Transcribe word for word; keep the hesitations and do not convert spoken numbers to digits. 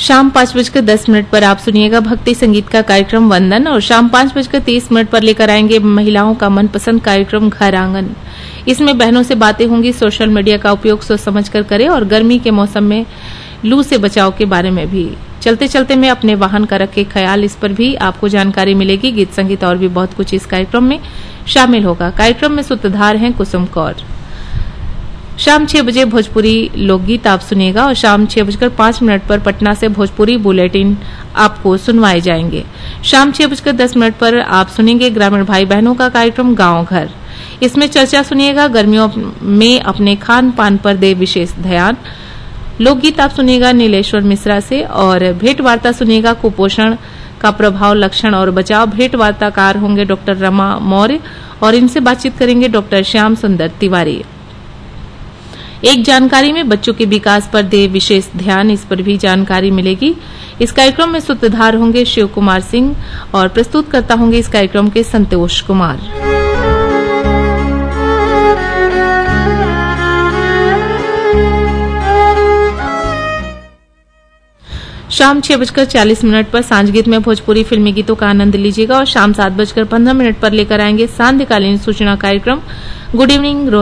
शाम पाँच बजकर दस मिनट पर आप सुनिएगा भक्ति संगीत का कार्यक्रम वंदन और शाम पाँच बजकर तीस मिनट पर लेकर आएंगे महिलाओं का मनपसंद कार्यक्रम घर आंगन। इसमें बहनों से बातें होंगी, सोशल मीडिया का उपयोग सोच समझ कर करें और गर्मी के मौसम में लू से बचाव के बारे में भी। चलते चलते में अपने वाहन का रखे ख्याल, इस पर भी आपको जानकारी मिलेगी। गीत संगीत और भी बहुत कुछ इस कार्यक्रम में शामिल होगा। कार्यक्रम में सूत्रधार हैं कुसुम कौर। शाम छह बजे भोजपुरी लोकगीत आप सुनिएगा और शाम छह बजकर पांच मिनट पर पटना से भोजपुरी बुलेटिन आपको सुनवाए जाएंगे। शाम छह बजकर दस मिनट पर आप सुनेंगे ग्रामीण भाई बहनों का कार्यक्रम गांव घर। इसमें चर्चा सुनिएगा, गर्मियों में अपने खान पान पर दे विशेष ध्यान। लोकगीत आप सुनिएगा नीलेश्वर मिश्रा से और भेंट वार्ता सुनिएगा कुपोषण का प्रभाव, लक्षण और बचाव। भेंट वार्ताकार होंगे डॉक्टर रमा मौर्य और इनसे बातचीत करेंगे डॉक्टर श्याम सुंदर तिवारी। एक जानकारी में बच्चों के विकास पर दे विशेष ध्यान, इस पर भी जानकारी मिलेगी। इस कार्यक्रम में सूत्रधार होंगे शिव कुमार सिंह और प्रस्तुतकर्ता होंगे इस कार्यक्रम के संतोष कुमार। शाम छह बजकर चालीस मिनट पर सांझ गीत में भोजपुरी फिल्मी गीतों का आनंद लीजिएगा और शाम सात बजकर पंद्रह मिनट पर लेकर आएंगे सांध्यकालीन सूचना कार्यक्रम गुड इवनिंग।